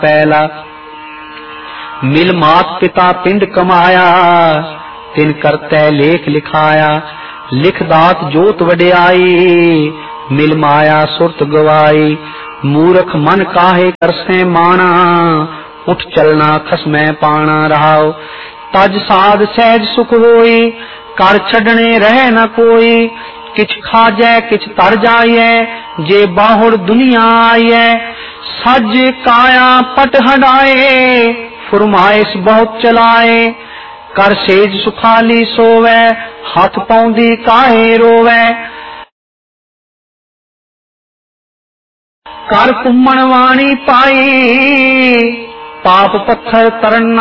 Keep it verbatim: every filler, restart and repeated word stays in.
पहला मिल मात पिता पिंड कमाया, तिन करतै लेख लिखाया। लिख दात जोत वड्याई, मिल माया सुरत गवाई। मूर्ख मन काहे करसै माना, उठ चलना खसमै पाना। रहाओ तज साध सहज सुख होई, कर छड़ने रह न कोई। किछ खाजै किछ तर जाइए, जे बाहुर दुनिया आइए। सज काया पट हटाए, फुरमाइश बहुत चलाए। कर सेज सुखाली सोवै, हाथ पाउंदी काहे रोवै। कर कुम्मण वाणी पाई, पाप पत्थर तरन